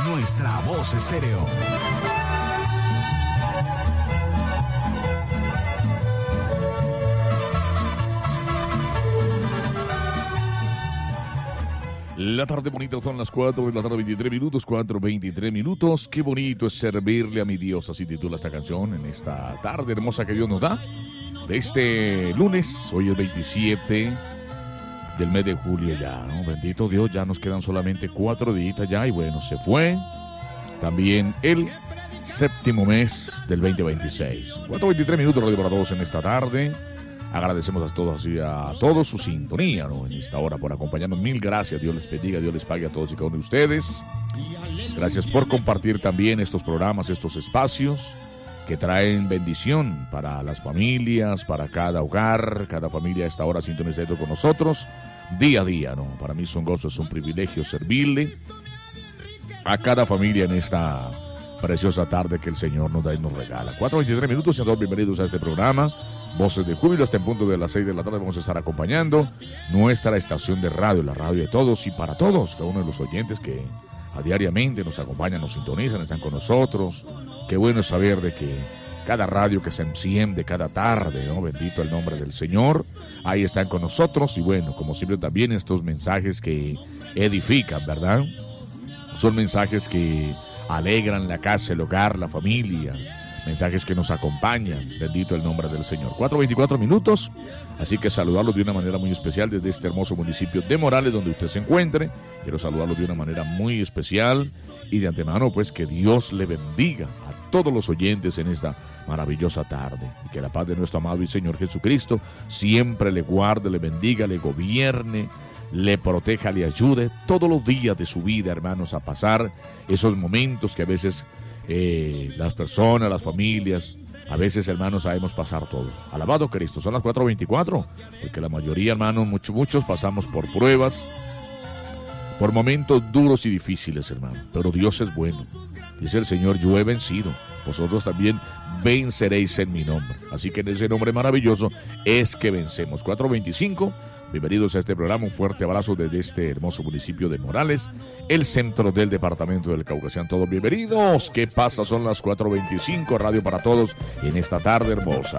nuestra voz estéreo. La tarde bonita, son las 4 de la tarde, 23 minutos, 4:23 minutos. Qué bonito es servirle a mi Dios, así titula esta canción en esta tarde hermosa que Dios nos da. De este lunes, hoy es 27 del mes de julio ya, ¿no? Bendito Dios, ya nos quedan solamente 4 días ya y bueno, se fue también el séptimo mes del 2026. 4:23 minutos, radio para todos en esta tarde. Agradecemos a todos y a todos su sintonía, ¿no? En esta hora por acompañarnos. Mil gracias. Dios les bendiga, Dios les pague a todos y cada uno de ustedes. Gracias por compartir también estos programas, estos espacios que traen bendición para las familias, para cada hogar. Cada familia a esta hora sintonizando con nosotros día a día, ¿no? Para mí es un gozo, es un privilegio servirle a cada familia en esta preciosa tarde que el Señor nos da y nos regala. 4:23 minutos, sean todos bienvenidos a este programa. Voces de Júbilo, hasta en punto de las 6 de la tarde vamos a estar acompañando nuestra estación de radio, la radio de todos y para todos, cada uno de los oyentes que a diariamente nos acompañan, nos sintonizan, están con nosotros. Qué bueno es saber de que cada radio que se enciende cada tarde, ¿no? Bendito el nombre del Señor, ahí están con nosotros y bueno, como siempre también estos mensajes que edifican, ¿verdad? Son mensajes que alegran la casa, el hogar, la familia. Mensajes que nos acompañan, bendito el nombre del Señor. 4:24 minutos, así que saludarlos de una manera muy especial desde este hermoso municipio de Morales, donde usted se encuentre. Quiero saludarlos de una manera muy especial y de antemano, pues, que Dios le bendiga a todos los oyentes en esta maravillosa tarde. Y que la paz de nuestro amado y Señor Jesucristo siempre le guarde, le bendiga, le gobierne, le proteja, le ayude todos los días de su vida, hermanos, a pasar esos momentos que a veces las personas, las familias, a veces, hermanos, sabemos pasar todo. Alabado Cristo, son las 4:24, porque la mayoría, hermanos, muchos pasamos por pruebas, por momentos duros y difíciles, hermano, pero Dios es bueno. Dice el Señor, yo he vencido, vosotros también venceréis en mi nombre. Así que en ese nombre maravilloso es que vencemos. 4:25. Bienvenidos a este programa, un fuerte abrazo desde este hermoso municipio de Morales, el centro del departamento del Cauca. Sean todos bienvenidos. ¿Qué pasa? Son las 4:25, radio para todos en esta tarde hermosa.